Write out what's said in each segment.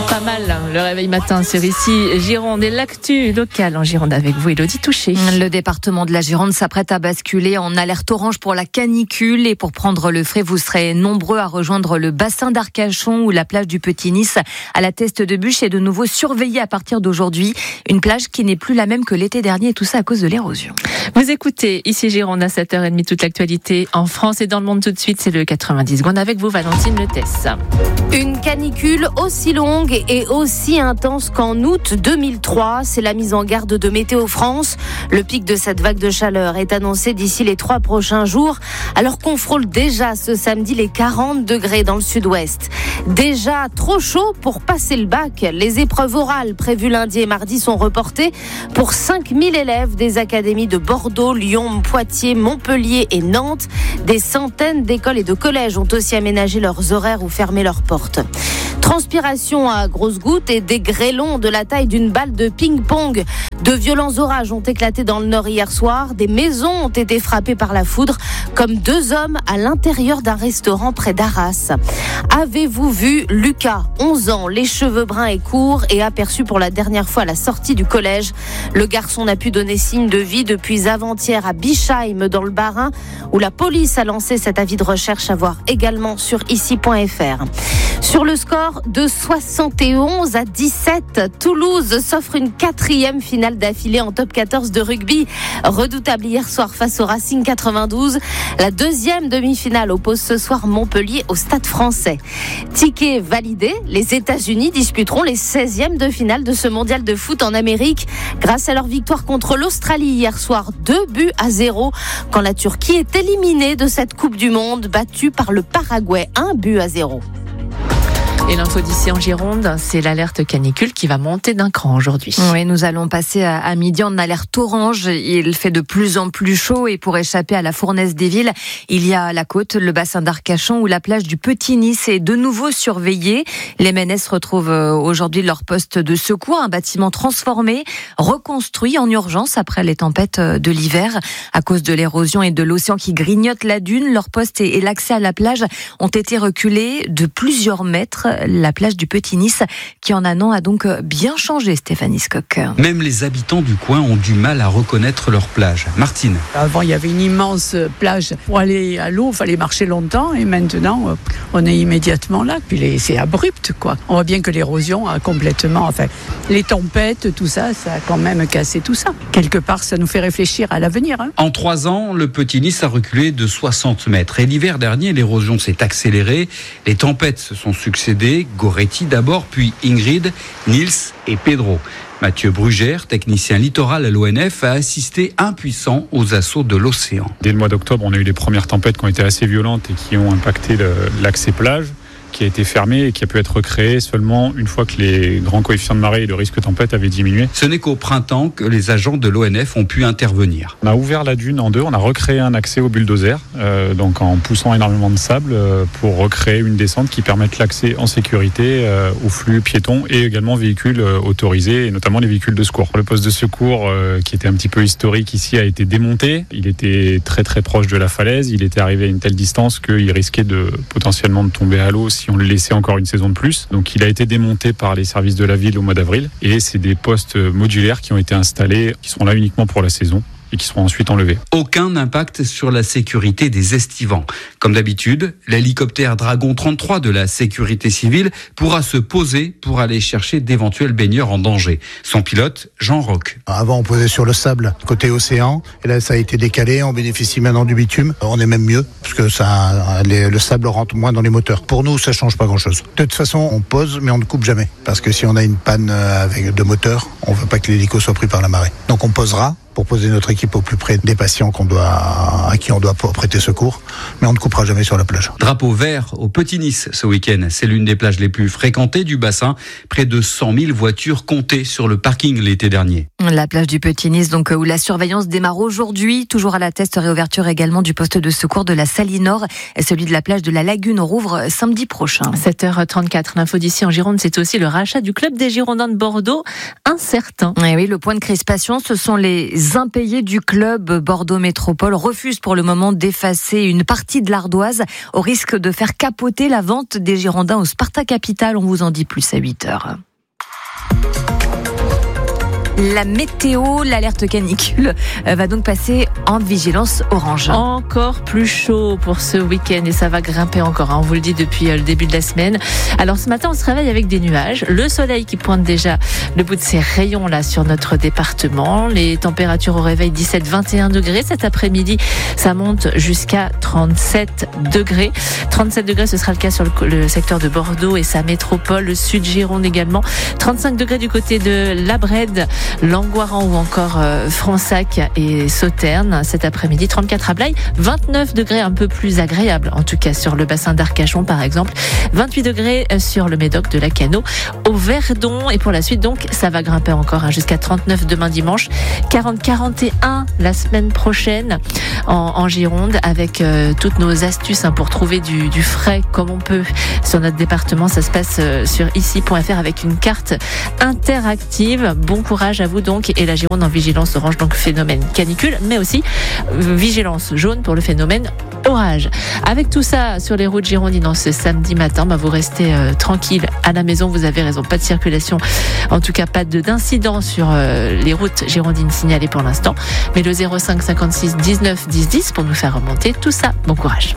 Pas mal, le réveil matin sur ici Gironde et l'actu locale en Gironde avec vous, Élodie Touché. Le département de la Gironde s'apprête à basculer en alerte orange pour la canicule et pour prendre le frais, vous serez nombreux à rejoindre le bassin d'Arcachon ou la plage du Petit-Nice. À la Teste de Bûche est de nouveau surveillée à partir d'aujourd'hui. Une plage qui n'est plus la même que l'été dernier et tout ça à cause de l'érosion. Vous écoutez ici Gironde à 7h30 toute l'actualité en France et dans le monde tout de suite, c'est le 90 secondes avec vous Valentine Letesse. Une canicule aussi longue et aussi intense qu'en août 2003, c'est la mise en garde de Météo France. Le pic de cette vague de chaleur est annoncé d'ici les 3 prochains jours, alors qu'on frôle déjà ce samedi les 40 degrés dans le sud-ouest. Déjà trop chaud pour passer le bac. Les épreuves orales prévues lundi et mardi sont reportées pour 5000 élèves des académies de Bordeaux, Lyon, Poitiers, Montpellier et Nantes. Des centaines d'écoles et de collèges ont aussi aménagé leurs horaires ou fermé leurs portes. Transpiration à grosses gouttes et des grêlons de la taille d'une balle de ping-pong. De violents orages ont éclaté dans le nord hier soir. Des maisons ont été frappées par la foudre, comme 2 hommes à l'intérieur d'un restaurant près d'Arras. Avez-vous vu Lucas, 11 ans, les cheveux bruns et courts, et aperçu pour la dernière fois à la sortie du collège? Le garçon n'a pu donner signe de vie depuis avant-hier à Bischheim, dans le Bas-Rhin, où la police a lancé cet avis de recherche à voir également sur ici.fr. Sur le score de 71 à 17, Toulouse s'offre une 4e finale d'affilée en top 14 de rugby. Redoutable hier soir face au Racing 92. La 2e demi-finale oppose ce soir Montpellier au Stade Français. Ticket validé, les États-Unis disputeront les 16e de finale de ce mondial de foot en Amérique grâce à leur victoire contre l'Australie hier soir, 2-0, quand la Turquie est éliminée de cette Coupe du Monde, battue par le Paraguay, 1-0. Et l'info d'ici en Gironde, c'est l'alerte canicule qui va monter d'un cran aujourd'hui. Oui, nous allons passer à midi en alerte orange. Il fait de plus en plus chaud et pour échapper à la fournaise des villes, il y a la côte, le bassin d'Arcachon ou la plage du Petit-Nice est de nouveau surveillée. Les MNS retrouvent aujourd'hui leur poste de secours, un bâtiment transformé, reconstruit en urgence après les tempêtes de l'hiver. À cause de l'érosion et de l'océan qui grignote la dune, leur poste et l'accès à la plage ont été reculés de plusieurs mètres. La plage du Petit-Nice, qui en un an a donc bien changé, Stéphanie Skock. Même les habitants du coin ont du mal à reconnaître leur plage. Martine. Avant, il y avait une immense plage. Pour aller à l'eau, il fallait marcher longtemps et maintenant, on est immédiatement là. Puis c'est abrupt, quoi. On voit bien que l'érosion a complètement... les tempêtes, tout ça, ça a quand même cassé tout ça. Quelque part, ça nous fait réfléchir à l'avenir. En 3 ans, le Petit-Nice a reculé de 60 mètres. Et l'hiver dernier, l'érosion s'est accélérée. Les tempêtes se sont succédées. Goretti d'abord, puis Ingrid, Nils et Pedro. Mathieu Brugère, technicien littoral à l'ONF, a assisté impuissant aux assauts de l'océan. Dès le mois d'octobre, on a eu les premières tempêtes qui ont été assez violentes et qui ont impacté l'accès plage, qui a été fermé et qui a pu être recréé seulement une fois que les grands coefficients de marée et de risque tempête avaient diminué. Ce n'est qu'au printemps que les agents de l'ONF ont pu intervenir. On a ouvert la dune en 2, on a recréé un accès au bulldozer, donc en poussant énormément de sable pour recréer une descente qui permette l'accès en sécurité aux flux piétons et également véhicules autorisés, et notamment les véhicules de secours. Le poste de secours qui était un petit peu historique ici a été démonté. Il était très très proche de la falaise, il était arrivé à une telle distance qu'il risquait potentiellement de tomber à l'eau si on le laissait encore une saison de plus. Donc il a été démonté par les services de la ville au mois d'avril et c'est des postes modulaires qui ont été installés, qui seront là uniquement pour la saison et qui seront ensuite enlevés. Aucun impact sur la sécurité des estivants. Comme d'habitude, l'hélicoptère Dragon 33 de la sécurité civile pourra se poser pour aller chercher d'éventuels baigneurs en danger. Son pilote, Jean Roch. Avant, on posait sur le sable, côté océan, et là, ça a été décalé, on bénéficie maintenant du bitume. On est même mieux, parce que le sable rentre moins dans les moteurs. Pour nous, ça change pas grand-chose. De toute façon, on pose, mais on ne coupe jamais. Parce que si on a une panne avec de moteur, on veut pas que l'hélico soit pris par la marée. Donc on posera pour poser notre équipe au plus près des patients à qui on doit prêter secours, mais on ne coupera jamais sur la plage. Drapeau vert au Petit-Nice ce week-end. C'est l'une des plages les plus fréquentées du bassin. Près de 100 000 voitures comptées sur le parking l'été dernier. La plage du Petit-Nice, donc, où la surveillance démarre aujourd'hui. Toujours à la Teste, réouverture également du poste de secours de la Salinor et celui de la plage de la Lagune rouvre samedi prochain. 7h34, l'info d'ici en Gironde, c'est aussi le rachat du club des Girondins de Bordeaux, incertain. Et oui, le point de crispation, ce sont les Les impayés du club Bordeaux Métropole refusent pour le moment d'effacer une partie de l'ardoise au risque de faire capoter la vente des Girondins au Sparta Capital. On vous en dit plus à 8h. La météo, l'alerte canicule va donc passer en vigilance orange. Encore plus chaud pour ce week-end et ça va grimper encore, on vous le dit depuis le début de la semaine. Alors ce matin on se réveille avec des nuages, le soleil qui pointe déjà le bout de ses rayons là sur notre département. Les températures au réveil 17-21 degrés, cet après-midi ça monte jusqu'à 37 degrés. 37 degrés ce sera le cas sur le secteur de Bordeaux et sa métropole, le sud Gironde également. 35 degrés du côté de La Brède, Langoiran ou encore Fronsac et Sauternes cet après-midi, 34 à Blaye, 29 degrés un peu plus agréable en tout cas sur le bassin d'Arcachon par exemple, 28 degrés sur le Médoc de Lacanau, au Verdon et pour la suite donc ça va grimper encore jusqu'à 39 demain dimanche, 40-41 la semaine prochaine en Gironde avec toutes nos astuces pour trouver du frais comme on peut sur notre département. Ça se passe sur ici.fr avec une carte interactive. Bon courage à vous donc, et la Gironde en vigilance orange, donc phénomène canicule, mais aussi vigilance jaune pour le phénomène orage. Avec tout ça sur les routes girondines en ce samedi matin, vous restez tranquille à la maison, vous avez raison, pas de circulation, en tout cas pas d'incident sur les routes girondines signalées pour l'instant, mais le 05 56 19 10 10 pour nous faire remonter tout ça. Bon courage.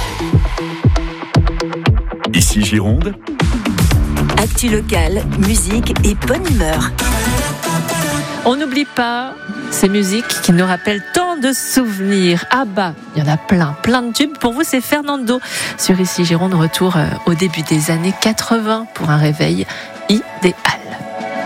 Ici Gironde. Actu locale, musique et bonne humeur. On n'oublie pas ces musiques qui nous rappellent tant de souvenirs. Ah bah, il y en a plein de tubes. Pour vous, c'est Fernando sur Ici Gironde. Retour au début des années 80 pour un réveil idéal.